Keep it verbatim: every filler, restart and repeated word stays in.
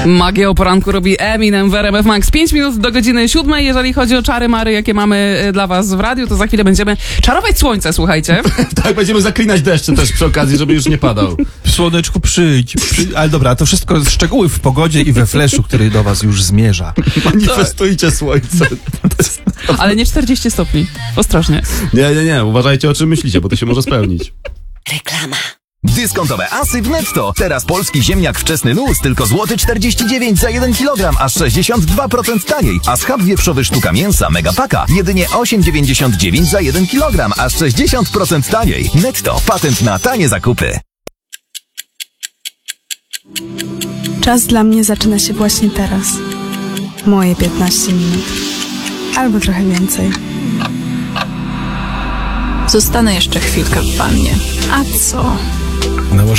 Magię o poranku robi Eminem w R M F Max. pięć minut do godziny siódmej. Jeżeli chodzi o czary mary, jakie mamy dla was w radiu, to za chwilę będziemy czarować słońce, słuchajcie. Tak, będziemy zaklinać deszcze też przy okazji, żeby już nie padał. Słoneczku, przyjdź. Przy... Ale dobra, to wszystko szczegóły w pogodzie i we fleszu, który do was już zmierza. Manifestujcie słońce. Ale nie czterdzieści stopni. Ostrożnie. Nie, nie, nie. Uważajcie, o czym myślicie, bo to się może spełnić. Reklama. Dyskontowe asy w Netto. Teraz polski ziemniak wczesny luz tylko złoty czterdzieści dziewięć za jeden kilogram, aż sześćdziesiąt dwa procent taniej. A schab wieprzowy sztuka mięsa Megapaka jedynie osiem dziewięćdziesiąt dziewięć za jeden kilogram, aż sześćdziesiąt procent taniej. Netto. Patent na tanie zakupy. Czas dla mnie zaczyna się właśnie teraz. Moje piętnaście minut. Albo trochę więcej. Zostanę jeszcze chwilkę w wannie. A co?